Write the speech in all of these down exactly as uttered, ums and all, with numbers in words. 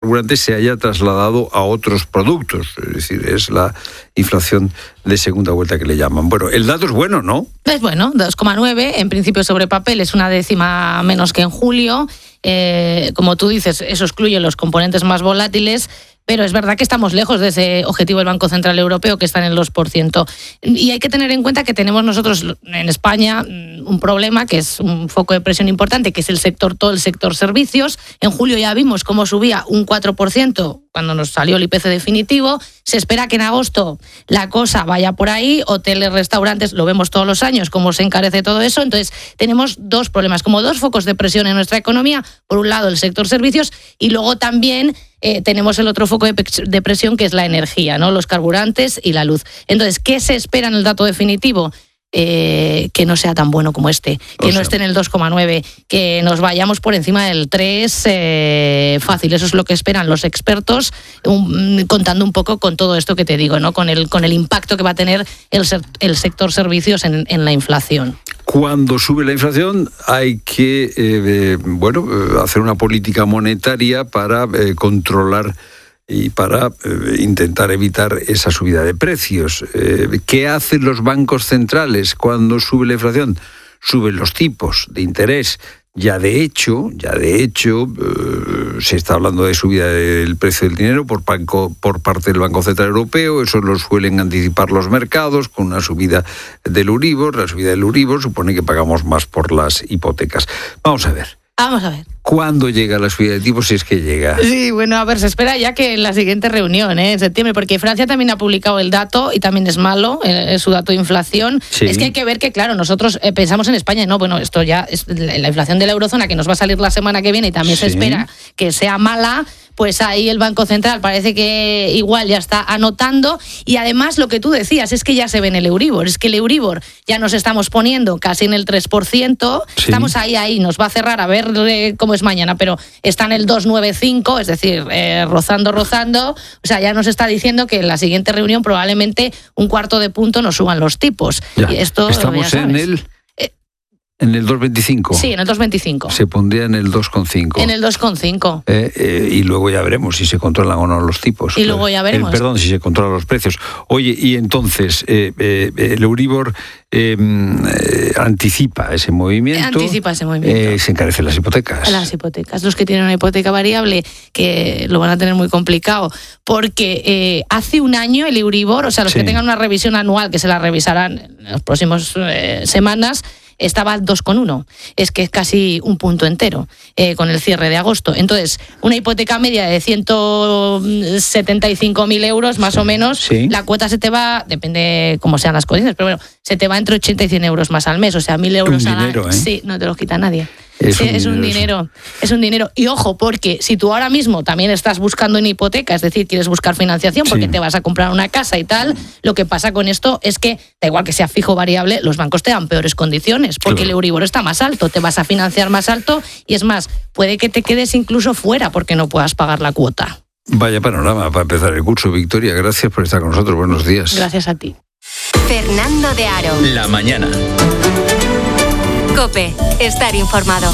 carburante se haya trasladado a otros productos. Es decir, es la inflación de segunda vuelta que le llaman. Bueno, el dato es bueno, ¿no? Es bueno, dos coma nueve, en principio sobre papel es una décima menos que en julio. Eh, como tú dices, eso excluye los componentes más volátiles, pero es verdad que estamos lejos de ese objetivo del Banco Central Europeo, que está en el dos por ciento. Y hay que tener en cuenta que tenemos nosotros en España un problema, que es un foco de presión importante, que es el sector, todo el sector servicios. En julio ya vimos cómo subía un cuatro por ciento cuando nos salió el I P C definitivo. Se espera que en agosto la cosa vaya por ahí. Hoteles, restaurantes, lo vemos todos los años, cómo se encarece todo eso. Entonces tenemos dos problemas, como dos focos de presión en nuestra economía. Por un lado, el sector servicios, y luego también eh, tenemos el otro foco de, de presión, que es la energía, ¿no? Los carburantes y la luz. Entonces, ¿qué se espera en el dato definitivo? Eh, que no sea tan bueno como este, que o sea, no esté en el dos coma nueve, que nos vayamos por encima del tres eh, fácil. Eso es lo que esperan los expertos, un, contando un poco con todo esto que te digo, ¿no? Con el, con el impacto que va a tener el, el sector servicios en, en la inflación. Cuando sube la inflación hay que eh, eh, bueno, hacer una política monetaria para eh, controlar y para eh, intentar evitar esa subida de precios. Eh, ¿Qué hacen los bancos centrales cuando sube la inflación? Suben los tipos de interés. Ya de hecho, ya de hecho, eh, se está hablando de subida del precio del dinero por, banco, por parte del Banco Central Europeo. Eso lo suelen anticipar los mercados con una subida del Euribor. La subida del Euribor supone que pagamos más por las hipotecas. Vamos a ver. Vamos a ver. ¿Cuándo llega la subida de tipos, si es que llega? Sí, bueno, a ver, se espera ya que en la siguiente reunión, ¿eh? En septiembre, porque Francia también ha publicado el dato y también es malo, eh, su dato de inflación. Sí. Es que hay que ver que, claro, nosotros eh, pensamos en España, no, bueno, esto ya es la inflación de la eurozona, que nos va a salir la semana que viene y también sí. se espera que sea mala. Pues ahí el Banco Central parece que igual ya está anotando, y además lo que tú decías es que ya se ve en el Euribor, es que el Euribor ya nos estamos poniendo casi en el tres por ciento, sí. estamos ahí, ahí, nos va a cerrar a ver eh, cómo es mañana, pero está en el dos coma noventa y cinco, es decir, eh, rozando, rozando, o sea, ya nos está diciendo que en la siguiente reunión probablemente un cuarto de punto nos suban los tipos. Ya, y esto, estamos en el... En el dos coma veinticinco. Sí, en el dos coma veinticinco. Se pondría en el dos coma cinco. En el dos coma cinco. Eh, eh, y luego ya veremos si se controlan o no los tipos. Y luego ya veremos. Eh, perdón, si se controlan los precios. Oye, y entonces, eh, eh, el Euribor eh, eh, anticipa ese movimiento. Anticipa ese movimiento. Eh, se encarecen las hipotecas. Las hipotecas. Los que tienen una hipoteca variable, que lo van a tener muy complicado, porque eh, hace un año el Euribor, o sea, los sí. que tengan una revisión anual, que se la revisarán en las próximas eh, semanas, estaba al dos coma uno. Es que es casi un punto entero eh, con el cierre de agosto. Entonces, una hipoteca media de ciento setenta y cinco mil euros, más sí, o menos, sí. la cuota se te va, depende cómo sean las condiciones, pero bueno, se te va entre ochenta y cien euros más al mes. O sea, mil euros un al dinero, año. ¿eh? Sí, no te los quita nadie. Es, sí, un, es un dinero, es un dinero. Y ojo, porque si tú ahora mismo también estás buscando una hipoteca, es decir, quieres buscar financiación porque sí. te vas a comprar una casa y tal, lo que pasa con esto es que, da igual que sea fijo o variable, los bancos te dan peores condiciones, porque claro. el Euribor está más alto, te vas a financiar más alto y es más, puede que te quedes incluso fuera porque no puedas pagar la cuota. Vaya panorama para empezar el curso. Victoria, gracias por estar con nosotros. Buenos días. Gracias a ti. Fernando de Aro. La mañana. COPE. Estar informado.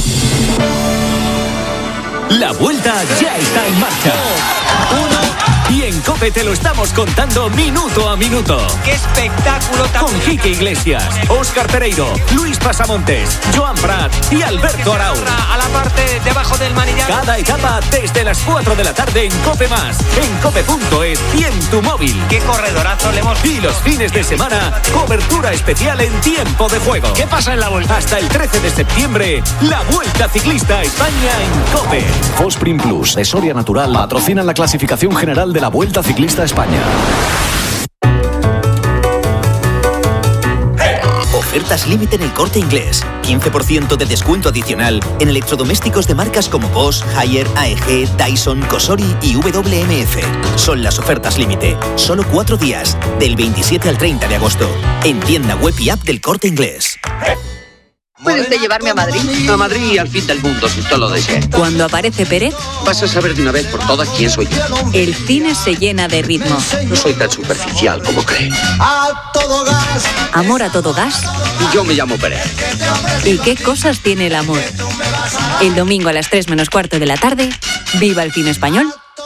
La vuelta ya está en marcha. Uno. Y en COPE te lo estamos contando minuto a minuto. ¡Qué espectáculo tan... Con Quique Iglesias, Óscar Pereiro, Luis Pasamontes, Joan Prat y Alberto Arau. A la parte debajo del manillar. Cada etapa desde las cuatro de la tarde en COPE Más, en cope punto es y en tu móvil. ¡Qué corredorazo le hemos... Y los fines de semana, cobertura especial en tiempo de juego. ¿Qué pasa en la vuelta? Hasta el trece de septiembre, la Vuelta Ciclista a España en COPE. Fosprin Plus de Soria Natural patrocinan la clasificación general de la Vuelta Ciclista a España. Ofertas límite en El Corte Inglés. quince por ciento de descuento adicional en electrodomésticos de marcas como Bosch, Haier, A E G, Dyson, Cosori y W M F. Son las ofertas límite. Solo cuatro días, del veintisiete al treinta de agosto. En tienda web y app del Corte Inglés. ¿Puede usted llevarme a Madrid? A Madrid y al fin del mundo, si usted lo desea. Cuando aparece Pérez, vas a saber de una vez por todas quién soy yo. El cine se llena de ritmo. No soy tan superficial como cree. A todo gas. Amor a todo gas. Y yo me llamo Pérez. ¿Y qué cosas tiene el amor? El domingo a las tres menos cuarto de la tarde, viva el cine español